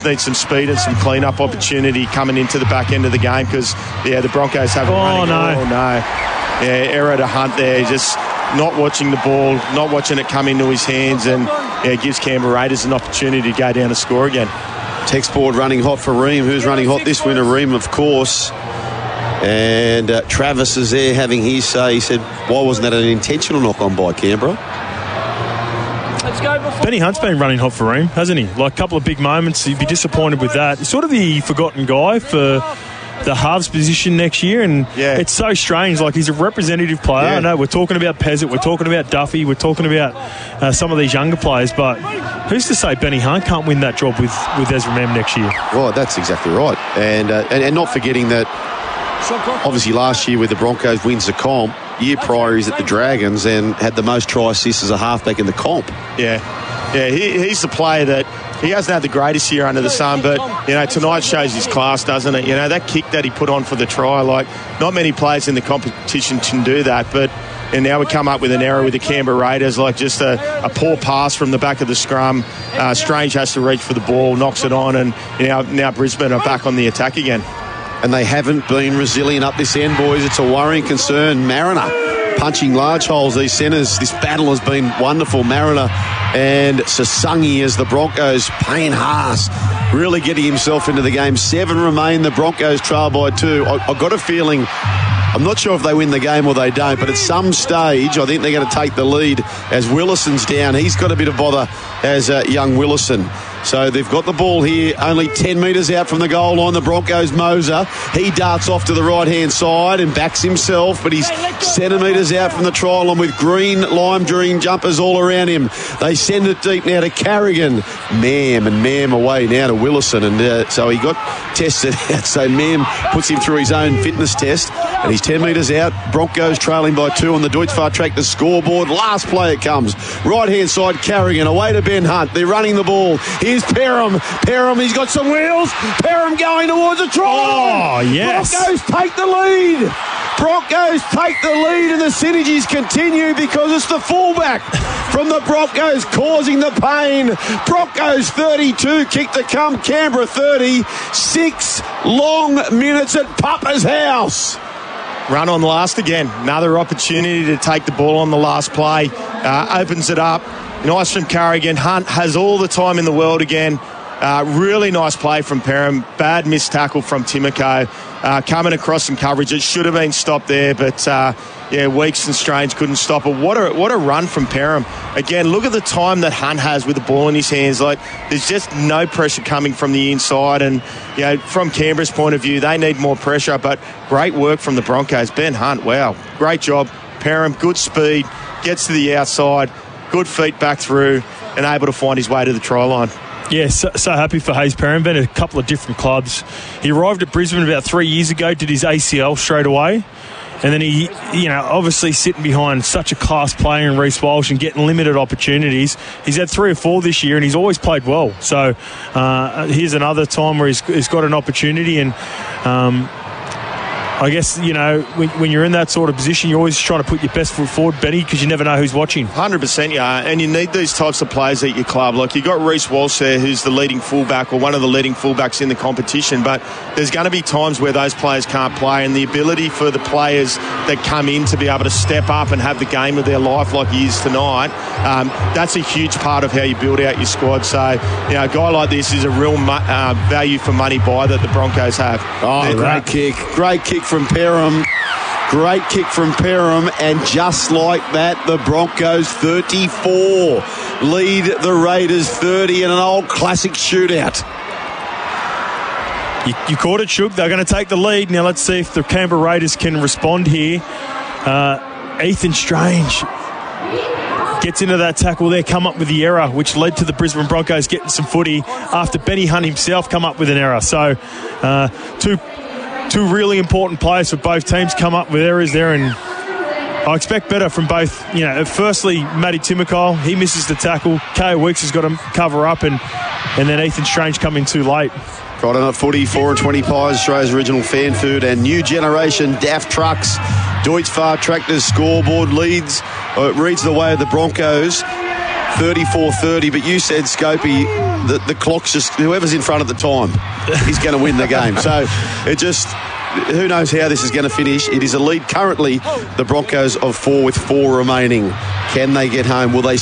Need some speed and some clean-up opportunity coming into the back end of the game because, the Broncos have it running. Oh, no. Yeah, error to Hunt there. Just not watching the ball, not watching it come into his hands, and gives Canberra Raiders an opportunity to go down and score again. Text board running hot for Ream. Who's running hot this winter? Ream, of course. And Travis is there having his say. He said, why wasn't that an intentional knock-on by Canberra? Benny Hunt's been running hot for Ream, hasn't he? Like a couple of big moments. He'd be disappointed with that. He's sort of the forgotten guy for the halves position next year, and it's so strange. Like, he's a representative player. I know we're talking about Pezzett, we're talking about Duffy, we're talking about some of these younger players, but who's to say Benny Hunt can't win that job with Ezra Mam next year? Right, that's exactly right. And not forgetting that obviously last year with the Broncos wins the comp, year prior he's at the Dragons and had the most try assists as a halfback in the comp. He's the player that he hasn't had the greatest year under the sun, but tonight shows his class, doesn't it? That kick that he put on for the try, like, not many players in the competition can do that, and now we come up with an error with the Canberra Raiders, like just a poor pass from the back of the scrum. Strange has to reach for the ball, knocks it on, and now Brisbane are back on the attack again. And they haven't been resilient up this end, boys. It's a worrying concern. Mariner punching large holes, these centres. This battle has been wonderful. Mariner and Sasangi as the Broncos. Payne Haas really getting himself into the game. 7 remain. The Broncos trail by 2. I've got a feeling, I'm not sure if they win the game or they don't, but at some stage I think they're going to take the lead as Willison's down. He's got a bit of bother as young Willison. So they've got the ball here, only 10 metres out from the goal line. The Broncos, Moser, he darts off to the right-hand side and backs himself, but he's centimetres out from the try line with green lime dream jumpers all around him. They send it deep now to Carrigan. Mam away now to Willison, and so he got tested out. So Mam puts him through his own fitness test, and he's 10 metres out. Broncos trailing by 2 on the Deutz track. The scoreboard. Last play it comes. Right-hand side, Carrigan away to Ben Hunt. They're running the ball. Here's Perham, he's got some wheels. Perham going towards a try. Oh, yes. Broncos take the lead. Broncos take the lead, and the synergies continue because it's the fullback from the Broncos causing the pain. Broncos 32, kick to come. Canberra 30. 6 long minutes at Papa's house. Run on last again. Another opportunity to take the ball on the last play. Opens it up. Nice from Carrigan. Hunt has all the time in the world again. Really nice play from Perham. Bad missed tackle from Timoko. Coming across some coverage. It should have been stopped there, but Weeks and Strange couldn't stop it. What a run from Perham. Again, look at the time that Hunt has with the ball in his hands. Like, there's just no pressure coming from the inside, and from Canberra's point of view, they need more pressure, but great work from the Broncos. Ben Hunt, wow, great job. Perham, good speed, gets to the outside, good feet back through, and able to find his way to the try line. Yeah, so happy for Hayes Perham. Been at a couple of different clubs. He arrived at Brisbane about 3 years ago, did his ACL straight away. And then he, obviously sitting behind such a class player in Reece Walsh and getting limited opportunities. He's had 3 or 4 this year, and he's always played well. So here's another time where he's got an opportunity, and I guess, when you're in that sort of position, you're always trying to put your best foot forward, Benny, because you never know who's watching. 100% you are, and you need these types of players at your club. Like, you got Reece Walsh there, who's the leading fullback, or one of the leading fullbacks in the competition, but there's going to be times where those players can't play, and the ability for the players that come in to be able to step up and have the game of their life like he is tonight, that's a huge part of how you build out your squad. So, a guy like this is a real value for money buy that the Broncos have. Oh, great kick from Perham. Great kick from Perham, and just like that, the Broncos 34 lead the Raiders 30 in an old classic shootout. You caught it, Shug. They're going to take the lead. Now let's see if the Canberra Raiders can respond here. Ethan Strange gets into that tackle there, come up with the error, which led to the Brisbane Broncos getting some footy after Benny Hunt himself come up with an error. So two really important players for both teams come up with errors there, and I expect better from both. Firstly, Matty Timoko, he misses the tackle. K.O. Weeks has got to cover up, and then Ethan Strange coming too late. Friday Night Footy, 4 and 20 pies, Australia's original fan food, and new generation DAF trucks. Deutz Tractors scoreboard reads the way of the Broncos. 34-30, but you said, Scopey, the clock's just, whoever's in front at the time is going to win the game. So it just, who knows how this is going to finish. It is a lead currently, the Broncos of 4 with 4 remaining. Can they get home? Will they